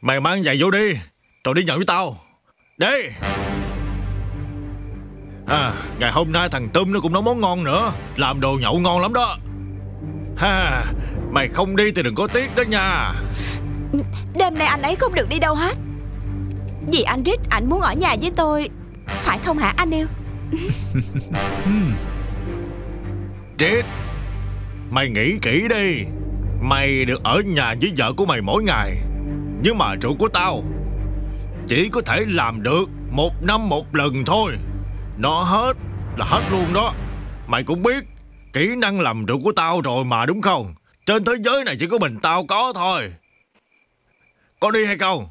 Mày mang giày vô đi, rồi đi nhậu với tao. Đi. Ngày hôm nay thằng Tôm nó cũng nấu món ngon nữa, làm đồ nhậu ngon lắm đó. Mày không đi thì đừng có tiếc đó nha. Đêm nay anh ấy không được đi đâu hết, vì anh Rít ảnh muốn ở nhà với tôi, phải không hả anh yêu? Rít, mày nghĩ kỹ đi. Mày được ở nhà với vợ của mày mỗi ngày, nhưng mà rượu của tao chỉ có thể làm được 1 năm 1 lần thôi. Nó hết là hết luôn đó. Mày cũng biết kỹ năng làm rượu của tao rồi mà, đúng không? Trên thế giới này chỉ có mình tao có thôi. Có đi hay không?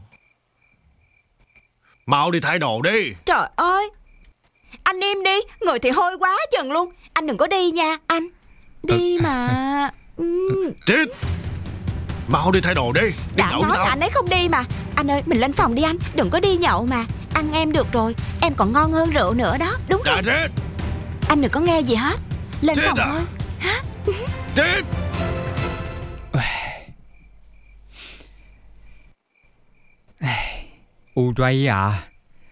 Mau đi thay đồ đi. Trời ơi, anh im đi, người thì hôi quá chừng luôn. Anh đừng có đi nha anh. Đi mà. Trít, mau đi thay đồ đi. Đã nói là anh ấy không đi mà. Anh ơi, mình lên phòng đi anh. Đừng có đi nhậu mà. Ăn em được rồi, em còn ngon hơn rượu nữa đó, đúng không? Trít, anh đừng có nghe gì hết. Lên Trít phòng thôi. Trít. Uray à,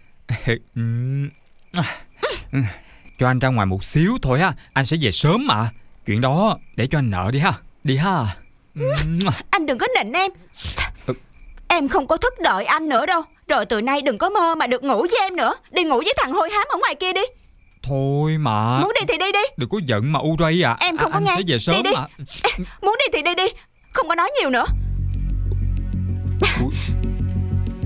cho anh ra ngoài một xíu thôi ha, anh sẽ về sớm mà. Chuyện đó để cho anh nợ đi ha. Đi ha. Anh đừng có nịnh em. Em không có thức đợi anh nữa đâu. Rồi từ nay đừng có mơ mà được ngủ với em nữa. Đi ngủ với thằng hôi hám ở ngoài kia đi. Thôi mà. Muốn đi thì đi đi. Đừng có giận mà Uray à. Em không có anh nghe. sẽ về sớm đi đi. mà. Muốn đi thì đi đi. Không có nói nhiều nữa.